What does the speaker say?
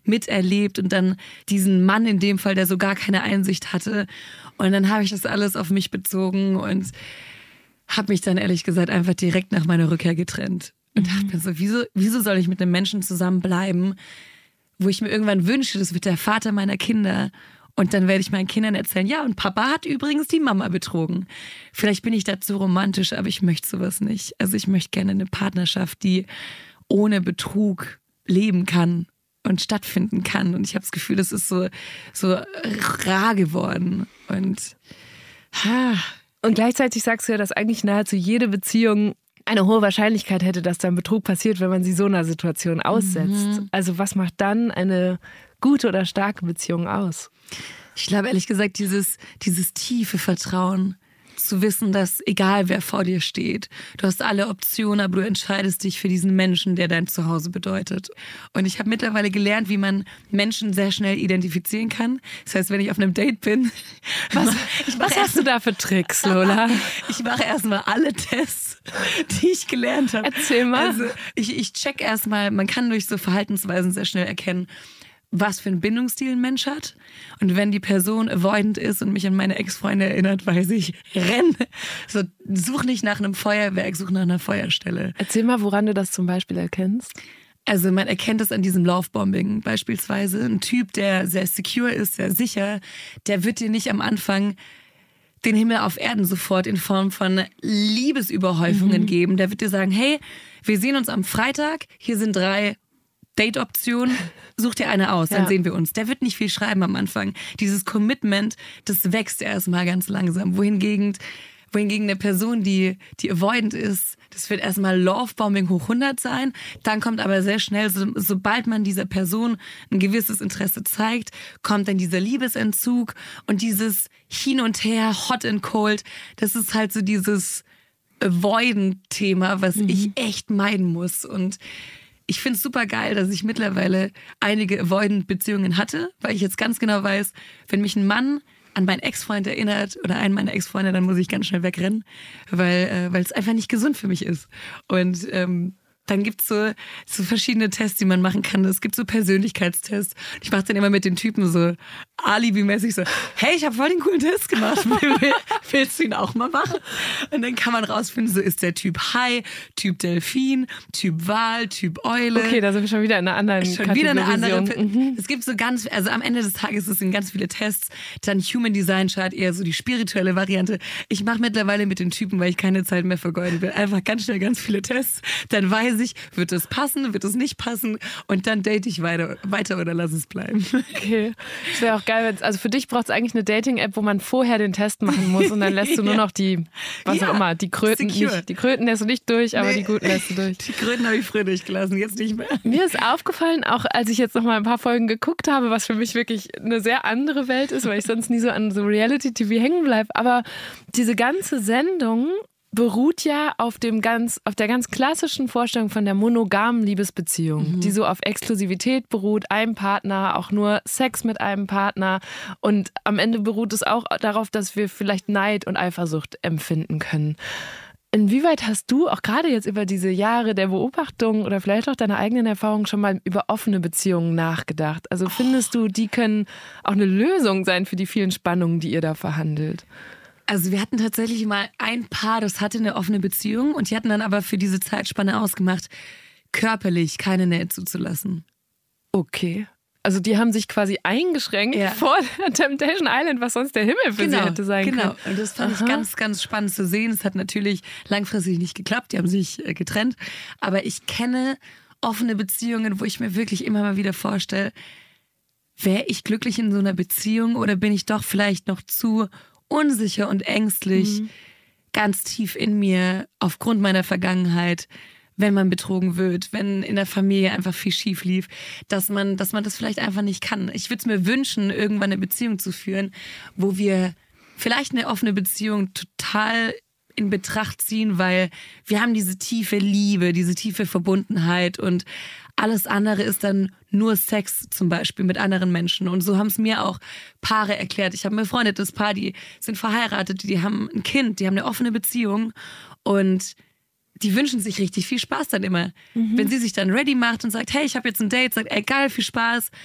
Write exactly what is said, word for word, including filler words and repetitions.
miterlebt und dann diesen Mann in dem Fall, der so gar keine Einsicht hatte. Und dann habe ich das alles auf mich bezogen und habe mich dann ehrlich gesagt einfach direkt nach meiner Rückkehr getrennt. Und dachte mir so, wieso, wieso soll ich mit einem Menschen zusammenbleiben, wo ich mir irgendwann wünsche, das wird der Vater meiner Kinder. Und dann werde ich meinen Kindern erzählen, ja, und Papa hat übrigens die Mama betrogen. Vielleicht bin ich dazu romantisch, aber ich möchte sowas nicht. Also ich möchte gerne eine Partnerschaft, die ohne Betrug leben kann und stattfinden kann. Und ich habe das Gefühl, das ist so, so rar geworden. Und, ha. Und gleichzeitig sagst du ja, dass eigentlich nahezu jede Beziehung eine hohe Wahrscheinlichkeit hätte, dass dann Betrug passiert, wenn man sie so einer Situation aussetzt. Mhm. Also was macht dann eine gute oder starke Beziehung aus? Ich glaube ehrlich gesagt, dieses, dieses tiefe Vertrauen, zu wissen, dass egal wer vor dir steht, du hast alle Optionen, aber du entscheidest dich für diesen Menschen, der dein Zuhause bedeutet. Und ich habe mittlerweile gelernt, wie man Menschen sehr schnell identifizieren kann. Das heißt, wenn ich auf einem Date bin... Was, ich was hast du da für Tricks, Lola? Ich mache erstmal alle Tests, die ich gelernt habe. Erzähl mal. Also ich, ich check erstmal, man kann durch so Verhaltensweisen sehr schnell erkennen, was für einen Bindungsstil ein Mensch hat. Und wenn die Person avoidant ist und mich an meine Ex-Freunde erinnert, weiß ich, renn. So, such nicht nach einem Feuerwerk, such nach einer Feuerstelle. Erzähl mal, woran du das zum Beispiel erkennst. Also man erkennt es an diesem Lovebombing beispielsweise. Ein Typ, der sehr secure ist, sehr sicher, der wird dir nicht am Anfang den Himmel auf Erden sofort in Form von Liebesüberhäufungen mhm. geben. Der wird dir sagen, hey, wir sehen uns am Freitag, hier sind drei Date-Option, such dir eine aus, dann ja. sehen wir uns. Der wird nicht viel schreiben am Anfang. Dieses Commitment, das wächst erstmal ganz langsam. Wohingegen, wohingegen eine Person, die, die avoidant ist, das wird erstmal Lovebombing hoch hundert sein. Dann kommt aber sehr schnell, so, sobald man dieser Person ein gewisses Interesse zeigt, kommt dann dieser Liebesentzug und dieses Hin und Her, hot and cold, das ist halt so dieses Avoidant-Thema, was mhm. ich echt meiden muss. Und ich finde es super geil, dass ich mittlerweile einige Avoidant-Beziehungen hatte, weil ich jetzt ganz genau weiß, wenn mich ein Mann an meinen Ex-Freund erinnert oder einen meiner Ex-Freunde, dann muss ich ganz schnell wegrennen, weil äh, weil es einfach nicht gesund für mich ist. Und ähm, dann gibt's so, so verschiedene Tests, die man machen kann. Es gibt so Persönlichkeitstests. Ich mache dann immer mit den Typen so alibimäßig so, hey, ich habe voll den coolen Test gemacht. Willst du ihn auch mal machen? Und dann kann man rausfinden, so ist der Typ Hai, Typ Delfin, Typ Wal, Typ Eule. Okay, da sind wir schon wieder in einer anderen schon Kategorisierung. Wieder eine andere. Mhm. Es gibt so ganz, also am Ende des Tages es sind ganz viele Tests. Dann Human Design Chart, eher so die spirituelle Variante. Ich mache mittlerweile mit den Typen, weil ich keine Zeit mehr vergeuden will, einfach ganz schnell ganz viele Tests. Dann weiß ich, wird es passen, wird es nicht passen und dann date ich weiter, weiter oder lass es bleiben. Okay, das wäre auch geil, wenn, also für dich braucht es eigentlich eine Dating-App, wo man vorher den Test machen muss und dann lässt du nur noch die, was ja, auch immer, die Kröten nicht, die Kröten lässt du nicht durch, aber nee, die guten lässt du durch. Die Kröten habe ich früher durchgelassen, jetzt nicht mehr. Mir ist aufgefallen, auch als ich jetzt noch mal ein paar Folgen geguckt habe, was für mich wirklich eine sehr andere Welt ist, weil ich sonst nie so an so Reality-T V hängen bleibe, aber diese ganze Sendung beruht ja auf dem ganz, auf der ganz klassischen Vorstellung von der monogamen Liebesbeziehung, mhm. die so auf Exklusivität beruht, einem Partner, auch nur Sex mit einem Partner. Und am Ende beruht es auch darauf, dass wir vielleicht Neid und Eifersucht empfinden können. Inwieweit hast du auch gerade jetzt über diese Jahre der Beobachtung oder vielleicht auch deiner eigenen Erfahrung schon mal über offene Beziehungen nachgedacht? Also findest du, die können auch eine Lösung sein für die vielen Spannungen, die ihr da verhandelt? Also wir hatten tatsächlich mal ein Paar, das hatte eine offene Beziehung und die hatten dann aber für diese Zeitspanne ausgemacht, körperlich keine Nähe zuzulassen. Okay. Also die haben sich quasi eingeschränkt ja. vor Temptation Island, was sonst der Himmel für genau, sie hätte sein genau. können. Genau, und das fand Aha. ich ganz, ganz spannend zu sehen. Es hat natürlich langfristig nicht geklappt, die haben sich getrennt. Aber ich kenne offene Beziehungen, wo ich mir wirklich immer mal wieder vorstelle, wäre ich glücklich in so einer Beziehung oder bin ich doch vielleicht noch zu unsicher und ängstlich, mhm. ganz tief in mir, aufgrund meiner Vergangenheit, wenn man betrogen wird, wenn in der Familie einfach viel schief lief, dass man, dass man das vielleicht einfach nicht kann. Ich würde es mir wünschen, irgendwann eine Beziehung zu führen, wo wir vielleicht eine offene Beziehung total in Betracht ziehen, weil wir haben diese tiefe Liebe, diese tiefe Verbundenheit und alles andere ist dann nur Sex zum Beispiel mit anderen Menschen. Und so haben es mir auch Paare erklärt. Ich habe ein befreundetes Paar, die sind verheiratet, die haben ein Kind, die haben eine offene Beziehung und die wünschen sich richtig viel Spaß dann immer. Mhm. Wenn sie sich dann ready macht und sagt, hey, ich habe jetzt ein Date, sagt, ey, geil, viel Spaß,